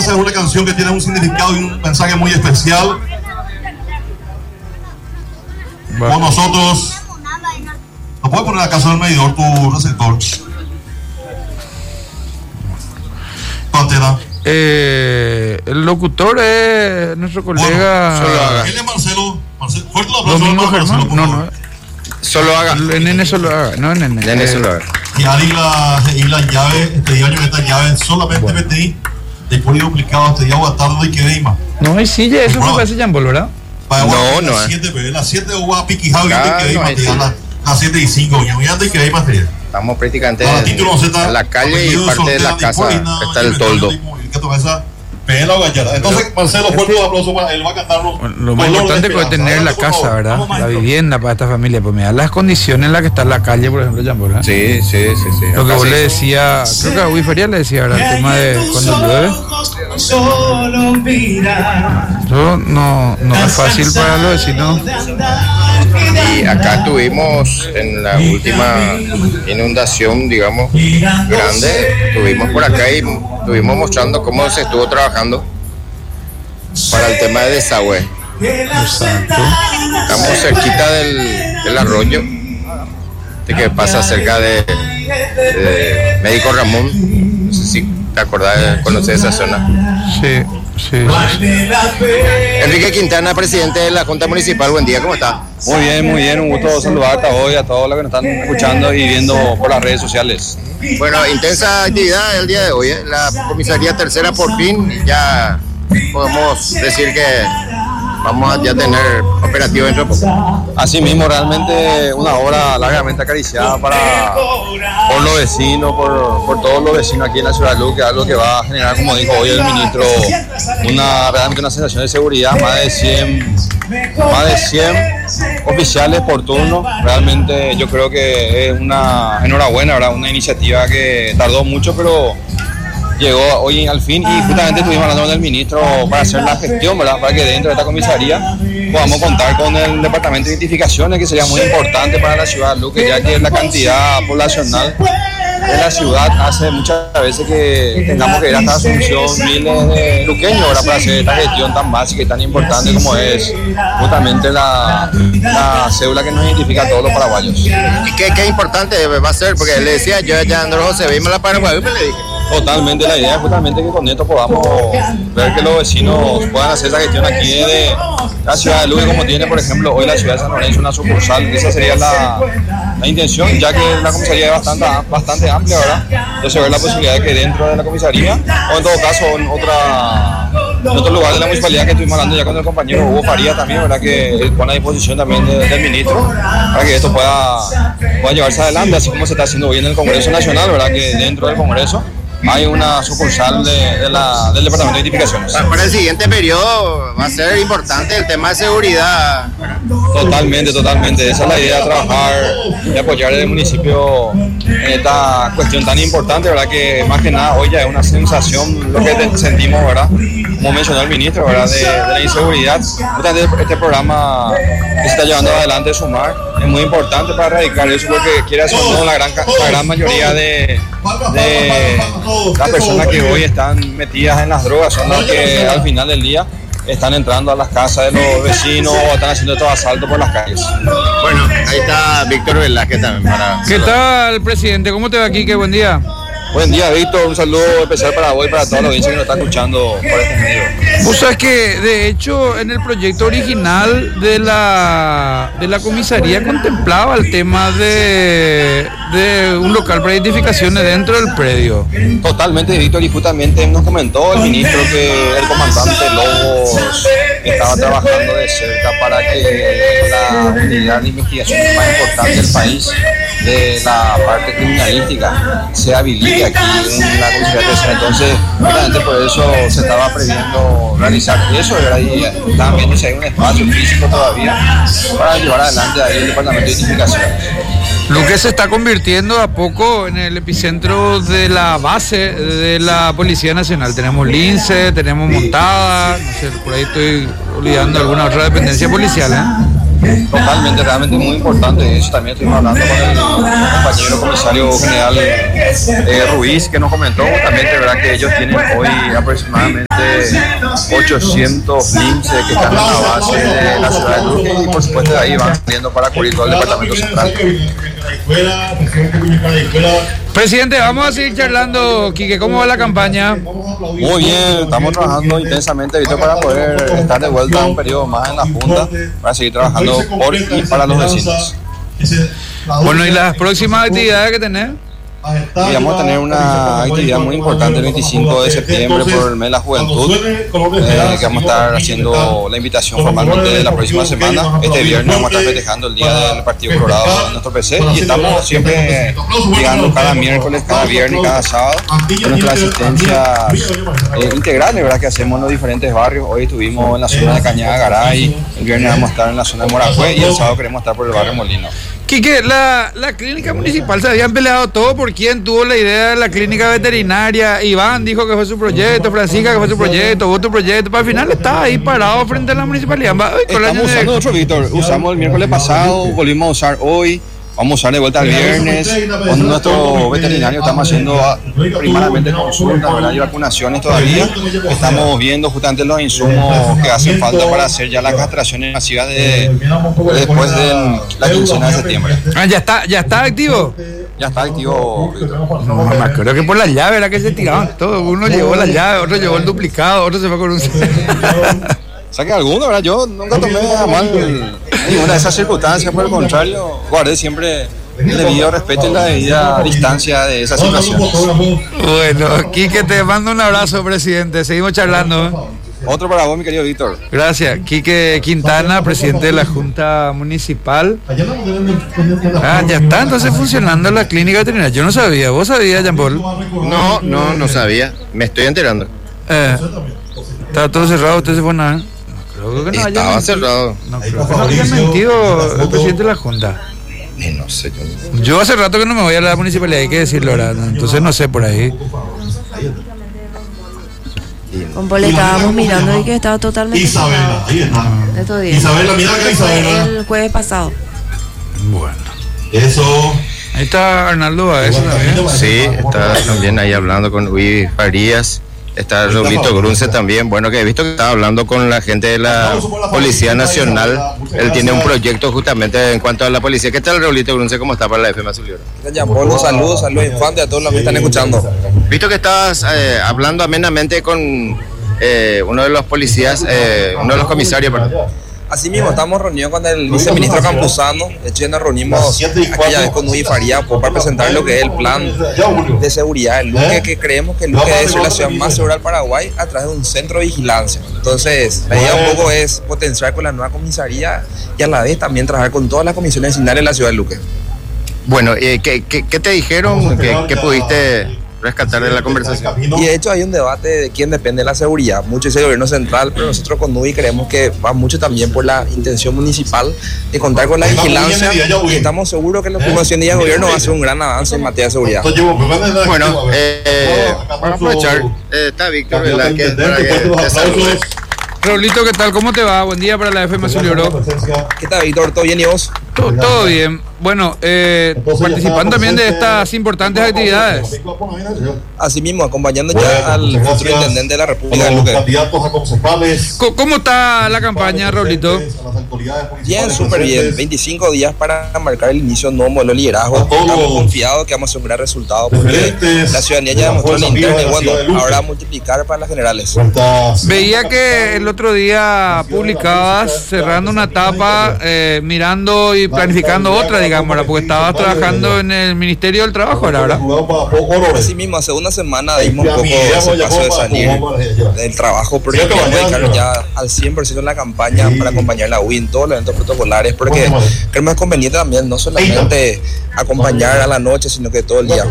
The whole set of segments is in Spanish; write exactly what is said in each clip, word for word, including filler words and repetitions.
esa es una canción que tiene un significado y un mensaje muy especial. Bueno. Con nosotros, ¿no puedes poner acaso en el medidor tu receptor? ¿Cuánto te da? Eh, el locutor es nuestro colega. Bueno, él es Marcelo. Marcelo. Fuerte el aplauso. Domingo Germán. Marcelo, no, no. Solo haga. El nene solo haga. No, el nene. Nene solo haga. Y ahí la, y la llave, este año esta llave solamente bueno. metí de poli duplicado este día o tarde y que veima. No, y sí, ya eso fue hace Jambol, ¿verdad? Para no, no. Las siete, las siete o a piquijado y claro, que veima, no, las siete y cinco, ya y que veima. Estamos prácticamente en, en la calle y parte de la casa está el toldo. Entonces, Marcelo, fuerte los aplausos para él, va a cantarnos. Lo más importante es tener la casa, ¿verdad? La vivienda para esta familia. Pues mira las condiciones en las que está la calle, por ejemplo, Jambol, ¿verdad? Sí, sí, sí, sí. Lo que vos le decía, creo que a Luis Feria le decía, ¿verdad? El tema de cuando llueve. Eso no, no es fácil para los vecinos. Y acá estuvimos en la última inundación, digamos, grande. Estuvimos por acá y estuvimos mostrando cómo se estuvo trabajando para el tema de desagüe. Exacto. Estamos cerquita del, del arroyo, de que pasa cerca de, de Médico Ramón. No sé si te acordás, conoces esa zona. Sí, sí, sí. Enrique Quintana, presidente de la Junta Municipal, buen día, ¿cómo está? Muy bien, muy bien, un gusto saludarte a hoy, a todos los que nos están escuchando y viendo por las redes sociales. Bueno, intensa actividad el día de hoy, ¿eh? La comisaría tercera por fin, ya podemos decir que vamos a ya tener operativo dentro de poco. Así mismo, realmente una obra largamente acariciada para por los vecinos, por, por todos los vecinos aquí en la ciudad de Luque, algo que va a generar, como dijo hoy el ministro, una realmente una sensación de seguridad, más de cien, más de cien oficiales por turno. Realmente yo creo que es una enhorabuena, ¿verdad? Una iniciativa que tardó mucho, pero llegó hoy al fin, y justamente estuvimos hablando con el ministro para hacer la gestión, ¿verdad? Para que dentro de esta comisaría podamos contar con el departamento de identificaciones, que sería muy importante para la ciudad de Luque, ya que la cantidad poblacional de la ciudad hace muchas veces que tengamos que ir hasta Asunción, miles de luqueños, ¿verdad? Para hacer esta gestión tan básica y tan importante como es justamente la, la cédula que nos identifica a todos los paraguayos. ¿Y qué, qué importante va a ser? Porque le decía yo ya Andrés José, vimos la Paraguay, me le dije. Totalmente, la idea es justamente que con esto podamos ver que los vecinos puedan hacer esa gestión aquí de la ciudad de Luque, como tiene, por ejemplo, hoy la ciudad de San Lorenzo una sucursal. Esa sería la, la intención, ya que la comisaría es bastante, bastante amplia, ¿verdad? Entonces ver la posibilidad de que dentro de la comisaría, o en todo caso en, otra, en otro lugar de la municipalidad, que estuvimos hablando ya con el compañero Hugo Farías también, ¿verdad? Que pone a disposición también de, del ministro para que esto pueda, pueda llevarse adelante, así como se está haciendo hoy en el Congreso Nacional, ¿verdad? Que dentro del Congreso hay una sucursal de, de la, del Departamento de Identificaciones. Para el siguiente periodo va a ser importante el tema de seguridad. Totalmente, totalmente. Esa es la idea, trabajar y apoyar el municipio en esta cuestión tan importante, ¿verdad? Que más que nada hoy ya es una sensación lo que sentimos, ¿verdad? Como mencionó el ministro, ¿verdad? De, de la inseguridad. Este programa que se está llevando adelante, Sumar, es muy importante para erradicar eso, porque quiere hacer no, la, gran, la gran mayoría de, de las personas que hoy están metidas en las drogas son las que al final del día están entrando a las casas de los vecinos o están haciendo estos asaltos por las calles. Bueno, ahí está Víctor Velázquez también. Para... ¿Qué tal, presidente? ¿Cómo te va aquí? Qué buen día. Buen día, Víctor. Un saludo especial para vos y para toda la audiencia que nos está escuchando por este medio. Vos sabés que, de hecho, en el proyecto original de la, de la comisaría contemplaba el tema de, de un local para identificaciones dentro del predio. Totalmente, Víctor, y justamente nos comentó el ministro que el comandante Lobos estaba trabajando de cerca para que la unidad de investigación más importante del país, de la parte criminalística, se habilite aquí en la comisaría tercera. Entonces, justamente por eso se estaba previendo realizar eso, ¿verdad? Y estaban viendo si hay un espacio físico todavía para llevar adelante ahí el departamento de identificaciones. Luque se está convirtiendo a poco en el epicentro de la base de la Policía Nacional. Tenemos Lince, tenemos Montada, no sé, por ahí estoy olvidando alguna otra dependencia policial, ¿eh? Totalmente, realmente muy importante. De eso también estuvimos hablando con el compañero comisario general eh, Ruiz, que nos comentó justamente, ¿verdad?, que ellos tienen hoy aproximadamente ochocientos L I M S que están en la base de la ciudad de Luque, y por supuesto de ahí van saliendo para cubrir todo el departamento central. Presidente, vamos a seguir charlando, Quique, ¿cómo va la campaña? Muy bien, estamos trabajando intensamente, ¿viste?, para poder estar de vuelta un periodo más en la Junta, para seguir trabajando por y para los vecinos. Bueno, ¿y las próximas actividades que tenés? Y vamos a tener una actividad muy importante el veinticinco de septiembre por el mes de la Juventud, eh, que vamos a estar haciendo la invitación formalmente de la próxima semana. Este viernes vamos a estar festejando el día del Partido Colorado en nuestro P C, y estamos siempre llegando cada miércoles, cada viernes, cada sábado con nuestras asistencias eh, integrales, ¿verdad?, que hacemos en los diferentes barrios. Hoy estuvimos en la zona de Cañada Garay, el viernes vamos a estar en la zona de Morajue y el sábado queremos estar por el barrio Molino. Quique, la, la clínica municipal se habían peleado todo por quién tuvo la idea de la clínica veterinaria. Iván dijo que fue su proyecto, Francisca que fue su proyecto, vos tu proyecto, pero al final estaba ahí parado frente a la municipalidad. Estamos usando otro, Víctor, usamos el miércoles pasado, volvimos a usar hoy. Vamos a usar de vuelta el viernes. Con nuestro veterinario estamos haciendo primeramente consultas, ¿verdad?, y vacunaciones todavía. Estamos viendo justamente los insumos que hacen falta para hacer ya las castraciones masivas de, después de la quincena de septiembre. Ah, ya está, ya está activo. Ya está activo. No, me acuerdo que por las llaves era que se tiraban todo. Uno llevó las llaves, otro llevó el duplicado, otro se fue con un... Saque alguno, ¿verdad? Yo nunca tomé a mal ninguna de esas circunstancias, por el contrario, guardé siempre el debido respeto y la debida distancia de esas situaciones. Bueno, Quique, te mando un abrazo, presidente. Seguimos charlando, ¿eh? Otro para vos, mi querido Víctor. Gracias. Quique Quintana, presidente de la Junta Municipal. Ah, ya está entonces funcionando la clínica veterinaria. Yo no sabía. ¿Vos sabías, Jean Paul? No, no, no sabía. Me estoy enterando. Eh, ¿Estaba todo cerrado? ¿Usted se fue nada? No creo que no haya Estaba mentido. cerrado. No creo que no haya mentido el presidente de la Junta. Eh, no sé. Yo... Yo hace rato que no me voy a la municipalidad, hay que decirlo ahora. Entonces no sé por ahí. Con Paul estábamos mirando y que estaba totalmente Isabela, ahí está. estos días. Isabela, mira acá, Isabela. El jueves pasado. Bueno. Eso. Ahí está Arnaldo Baez también. Sí, está también ahí hablando con Luis Farías. Está Raulito Grunce también. Bueno, que he visto que está hablando con la gente de la Policía Nacional. Él tiene un proyecto justamente en cuanto a la policía. ¿Qué tal, Raulito Grunce? ¿Cómo está para la F M Azul? Saludos, saludos, saludos infantes a todos los que están escuchando. Visto que estabas eh, hablando amenamente con eh, uno de los policías, eh, uno de los comisarios, perdón. Así mismo, estamos reunidos con el viceministro Campuzano. De hecho, ya nos reunimos aquella vez con Luis Faría para presentar lo que es el plan de seguridad del Luque, que creemos que el Luque debe ser la ciudad más segura del Paraguay a través de un centro de vigilancia. Entonces, la idea un poco es potenciar con la nueva comisaría y a la vez también trabajar con todas las comisiones vecinales de la ciudad del Luque. Bueno, eh, ¿qué, qué, ¿qué te dijeron? ¿Qué, qué pudiste rescatar de la conversación? Y de hecho hay un debate de quién depende de la seguridad. Mucho dice el gobierno central, pero nosotros con N U B I creemos que va mucho también por la intención municipal de contar con la vigilancia, y estamos seguros que en los primeros cien días de gobierno va a ser un gran avance en materia de seguridad. Bueno, eh, para aprovechar, eh, está Víctor, ¿verdad? Que, para que te salude. Raulito, ¿qué tal? ¿Cómo te va? Buen día para la F M Azul y Oro. ¿Qué tal, Víctor? ¿Todo bien y vos? Todo, todo bien. Bueno, eh, participando también de estas importantes actividades. Asimismo, acompañando ya al futuro intendente de la República de Luque. ¿Cómo, ¿Cómo está la campaña, Raulito? Bien, súper bien. veinticinco días para marcar el inicio de un nuevo modelo de liderazgo. Estamos confiados que vamos a hacer un gran resultado porque la ciudadanía ya demostró la interna y bueno, ahora multiplicar para las generales. Veía que el otro día publicabas cerrando una etapa, eh, mirando y planificando otra, digamos, porque estabas trabajando en el Ministerio del Trabajo, ¿verdad? Así mismo, hace una semana dimos un poco ese paso de salir del trabajo porque queremos dedicarnos ya al cien por ciento en la campaña para acompañar la U I en todos los eventos protocolares, porque creemos es conveniente también no solamente acompañar a la noche, sino que todo el día.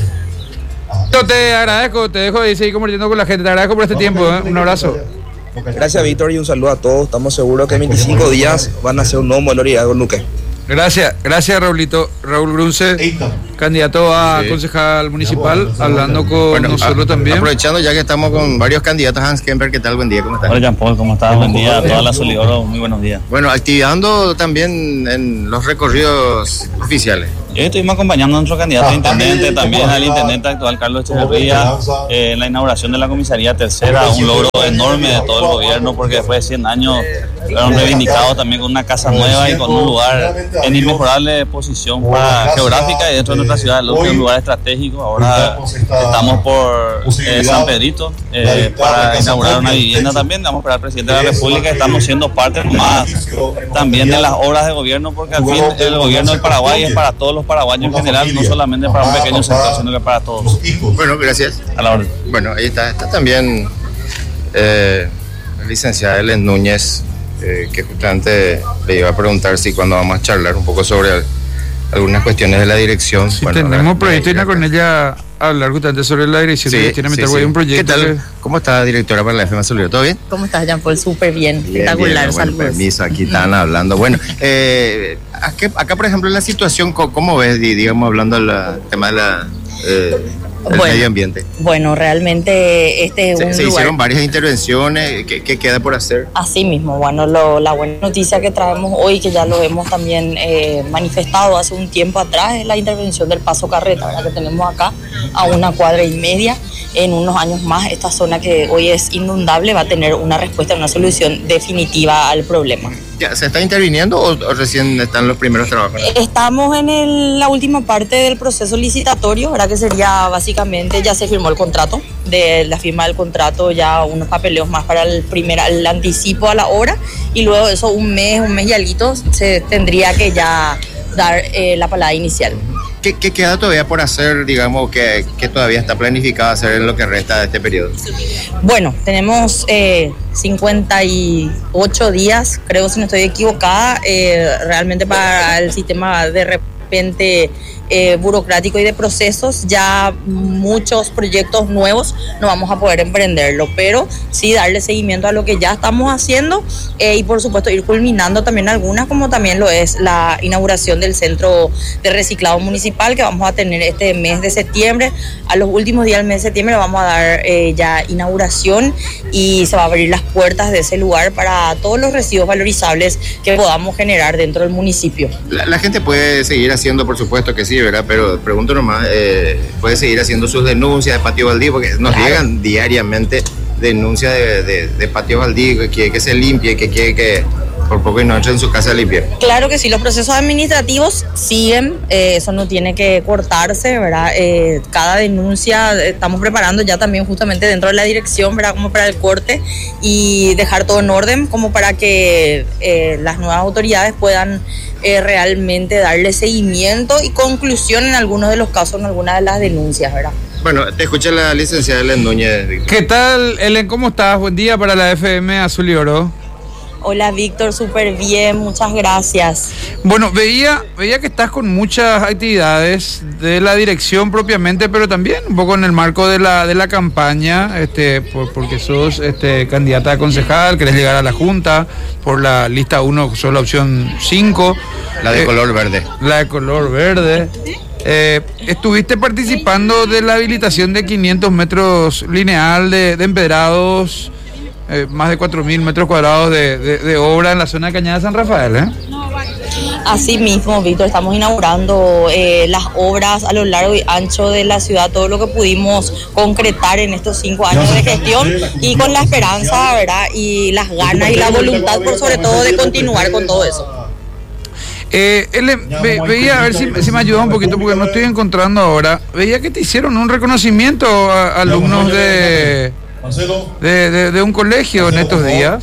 Yo te agradezco, te dejo de seguir compartiendo con la gente, te agradezco por este tiempo, ¿eh? Un abrazo. Gracias, Víctor, y un saludo a todos. Estamos seguros que en veinticinco días van a ser un nuevo modelo de liderazgo en Luque. Gracias, gracias, Raulito. Raúl Grunce. candidato a Sí. concejal municipal, hablando con Bueno, nosotros a- también. Aprovechando ya que estamos con varios candidatos, Hans Kemper, ¿qué tal? Buen día, ¿cómo estás? Hola Jean Paul, ¿cómo estás? Buen día a toda la Solidoro, muy buenos días. Bueno, activando también en los recorridos oficiales. Hoy estuvimos acompañando a nuestro candidato a intendente, también al intendente actual Carlos Echeverría, eh, en la inauguración de la comisaría tercera, un logro enorme de todo el gobierno porque después de cien años fueron reivindicados también con una casa nueva y con un lugar en inmejorable posición para geográfica y dentro de nuestra ciudad, lo que es un lugar estratégico. Ahora estamos por eh, San Pedrito eh, para inaugurar una vivienda también, vamos para el presidente de la República, estamos siendo parte más también de las obras de gobierno porque al fin el gobierno del Paraguay es para todos los paraguayos en general, no solamente para un pequeño sector, sino que para todos. Bueno, gracias. A la orden. Bueno, ahí está, está también eh, la licenciada Helen Núñez, eh, que justamente le iba a preguntar si cuando vamos a charlar un poco sobre algunas cuestiones de la dirección. Sí, bueno, tenemos ahora- proyecto y ir con ella a hablar justamente sobre la dirección Sí, de Gestión sí, Ambiental. sí. Hay un proyecto ¿Qué tal? que- ¿Cómo está, directora para la F M A Solidoro? ¿Todo bien? ¿Cómo estás, Jean Paul? Súper bien, Bien, espectacular, bien, bueno, saludos. permiso, aquí están hablando. Bueno, eh, acá, acá, por ejemplo, la situación, ¿cómo, cómo ves, di- digamos, hablando del tema de la, eh, del Bueno, medio ambiente? Bueno, realmente este es Se, un se lugar... hicieron varias intervenciones, ¿qué, qué queda por hacer? Así mismo, bueno, lo- la buena noticia que traemos hoy, que ya lo hemos también eh, manifestado hace un tiempo atrás, es la intervención del Paso Carreta, ¿verdad? Que tenemos acá a una cuadra y media. En unos años más, esta zona que hoy es inundable va a tener una respuesta, una solución definitiva al problema. ¿Ya, ¿Se está interviniendo o, o recién están los primeros trabajos? Estamos en el- la última parte del proceso licitatorio, ¿verdad? Que sería básicamente, ya se firmó el contrato, de la firma del contrato, ya unos papeleos más para el primer el anticipo a la obra, y luego de eso un mes, un mes y algo, se tendría que ya dar eh, la palabra inicial. ¿Qué, qué queda todavía por hacer, digamos, que, que todavía está planificado hacer en lo que resta de este periodo? Bueno, tenemos eh, cincuenta y ocho días, creo si no estoy equivocada, eh, realmente para el sistema de repente eh, burocrático y de procesos, ya muchos proyectos nuevos no vamos a poder emprenderlo, pero sí darle seguimiento a lo que ya estamos haciendo eh, y por supuesto ir culminando también algunas, como también lo es la inauguración del centro de reciclado municipal que vamos a tener este mes de septiembre. A los últimos días del mes de septiembre vamos a dar eh, ya inauguración y se va a abrir las puertas de ese lugar para todos los residuos valorizables que podamos generar dentro del municipio. La, la gente puede seguir haciendo, por supuesto que sí, ¿verdad? Pero pregunto nomás, eh, puede seguir haciendo sus denuncias de patio baldío, porque nos Claro. llegan diariamente denuncias de, de, de patio baldío, que quiere que se limpie, que quiere que por poco y no entre en su casa a limpiar. Claro que sí, los procesos administrativos siguen, eh, eso no tiene que cortarse, ¿verdad? Eh, cada denuncia eh, estamos preparando ya también justamente dentro de la dirección, ¿verdad? Como para el corte y dejar todo en orden como para que eh, las nuevas autoridades puedan eh, realmente darle seguimiento y conclusión en algunos de los casos, en algunas de las denuncias, ¿verdad? Bueno, te escucha la licenciada Helen Núñez. ¿Qué tal, Helen? ¿Cómo estás? Buen día para la F M Azul y Oro. Hola Víctor, súper bien, muchas gracias. Bueno, veía, veía que estás con muchas actividades de la dirección propiamente, pero también un poco en el marco de la, de la campaña, este, por, porque sos este, candidata a concejal, querés llegar a la Junta, por la lista uno, sos la opción cinco. La de Eh, color verde. La de color verde. Eh, estuviste participando de la habilitación de quinientos metros lineal de, de empedrados, eh, más de cuatro mil metros cuadrados de, de, de obra en la zona de Cañada San Rafael, ¿eh? Así mismo, Víctor, estamos inaugurando eh, las obras a lo largo y ancho de la ciudad, todo lo que pudimos concretar en estos cinco años de gestión y con la esperanza, ¿verdad? Y las ganas y la voluntad, por sobre todo, de continuar con todo eso. Eh, él, ve, veía, a ver si, si me ayuda un poquito, porque no estoy encontrando ahora. Veía que te hicieron un reconocimiento a, a alumnos de, de, de, de un colegio en estos días.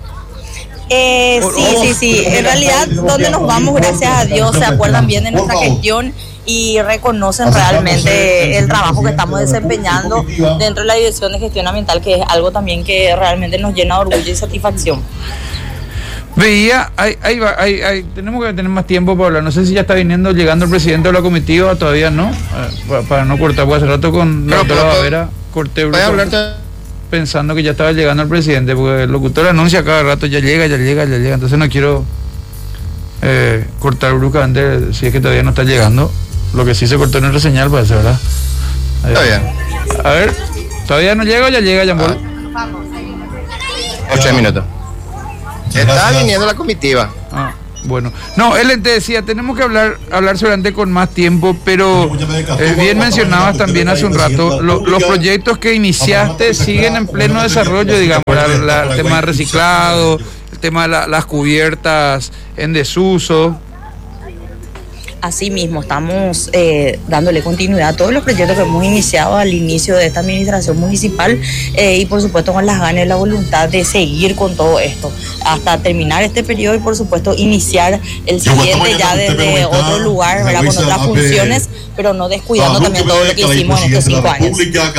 Eh, sí, sí, sí. En realidad, donde nos vamos, gracias a Dios, se acuerdan bien de nuestra gestión y reconocen realmente el trabajo que estamos desempeñando dentro de la Dirección de Gestión Ambiental, que es algo también que realmente nos llena de orgullo y satisfacción. Veía, ahí, ahí va, ahí, ahí, tenemos que tener más tiempo para hablar. No sé si ya está viniendo, llegando el presidente de la comitiva, todavía no, eh, para, para no cortar, porque hace rato con la doctora Bavera corté ¿Puedes hablarte? pensando que ya estaba llegando el presidente, porque el locutor anuncia cada rato, ya llega, ya llega, ya llega, entonces no quiero eh, cortar bruscamente si es que todavía no está llegando. Lo que sí se cortó en nuestra señal, parece, ¿verdad? Está bien. A ver, ¿todavía no llega o ya llega, Jean-Paul? Ocho minutos. Está viniendo la comitiva. Ah, bueno. No, él te decía, tenemos que hablar hablar solamente con más tiempo, pero eh, bien mencionabas también hace un rato, lo, los proyectos que iniciaste siguen en pleno desarrollo, digamos, la, la, el tema de reciclado, el tema de la, las cubiertas en desuso. Asimismo, estamos eh, dándole continuidad a todos los proyectos que hemos iniciado al inicio de esta administración municipal eh, y por supuesto con las ganas y la voluntad de seguir con todo esto hasta terminar este periodo y por supuesto iniciar el siguiente ya desde otro lugar, ¿verdad? Con otras funciones, pero no descuidando también todo lo que hicimos en estos cinco años.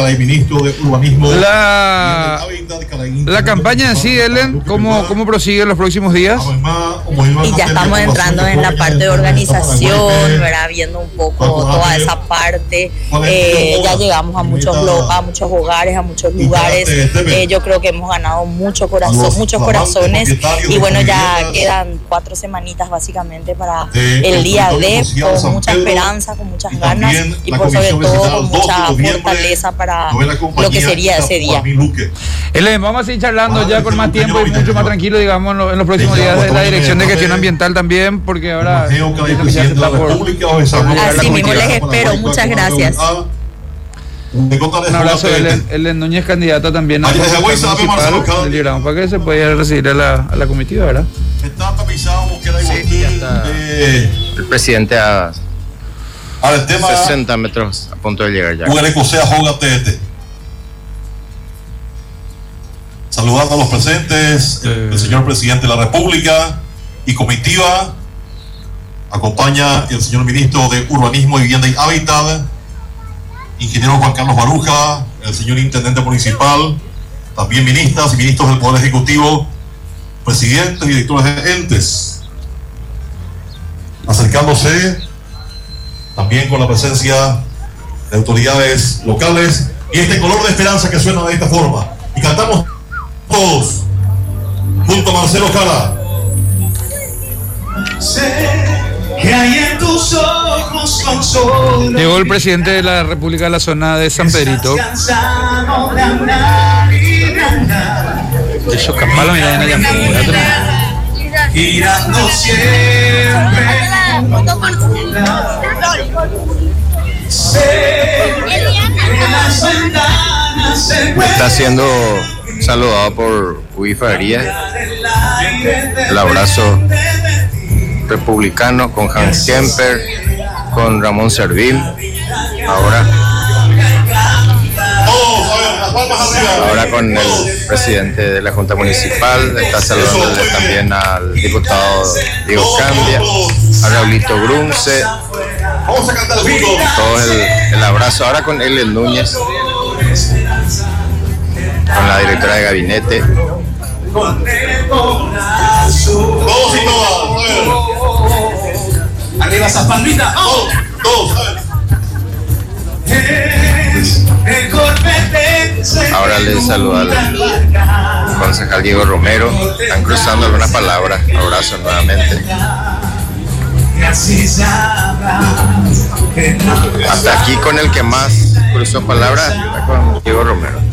La, la campaña en sí, Ellen, ¿cómo, cómo prosigue en los próximos días? Y ya estamos entrando en la parte de organización, ¿verdad? Viendo un poco toda esa parte, eh, ya llegamos a muchos a muchos hogares, a muchos lugares, eh, yo creo que hemos ganado mucho corazón, muchos corazones y bueno, ya quedan cuatro semanitas básicamente para el día de, con mucha esperanza, con muchas ganas y por sobre todo con mucha fortaleza para lo que sería ese día. Ellen, vamos a seguir charlando ya con más tiempo y mucho más tranquilo, digamos, en, lo, en los próximos días de la Dirección de Gestión Ambiental también, porque ahora ya se está por... Así mismo les espero, muchas gracias. Un abrazo, Ellen, Ellen Núñez, candidata también a la municipal del Libramos, para que se pueda recibir a la, a la comitiva, ¿verdad? Sí, ya está. El presidente a sesenta metros a punto de llegar ya. Saludando a los presentes, el, el señor presidente de la República y comitiva. Acompaña el señor ministro de Urbanismo, Vivienda y Hábitat, ingeniero Juan Carlos Baruja, el señor intendente municipal, también ministras y ministros del Poder Ejecutivo, presidentes y directores de entes. Acercándose también con la presencia de autoridades locales y este color de esperanza que suena de esta forma. Y cantamos todos junto a Marcelo Jara. Que hay en tus ojos con sol. Llegó el presidente de la República de la zona de San Pedrito. De esos campalos, mira, en la girando siempre. Está siendo saludado por Uy Farías. El abrazo republicano con Hans Kemper, con Ramón Servín. Ahora, ahora con el presidente de la Junta Municipal, está saludándole también al diputado Diego Candia, a Raulito Grunce. Todo el, el abrazo. Ahora con Ellen Núñez, con la directora de gabinete. Todos y todas. Arriba esas palmitas. Todos, todos. Ahora le saluda al concejal Diego Romero. Están cruzando algunas palabras. Abrazo nuevamente. Hasta aquí con el que más cruzó palabras, con Diego Romero.